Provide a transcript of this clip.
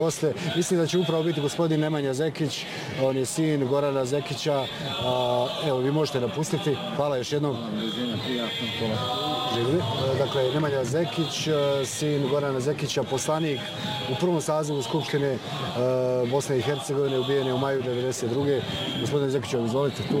Posle, mislim da će upravo biti gospodin Nemanja Zekić, on je sin Gorana Zekića. Evo, vi možete napustiti. Hvala još jednom. Živjeli. Dakle, Nemanja Zekić, sin Gorana Zekića, poslanik u prvom sazivu Skupštine Bosne i Hercegovine, ubijen je u maju 1992. Gospodine Zekiću, izvolite tu.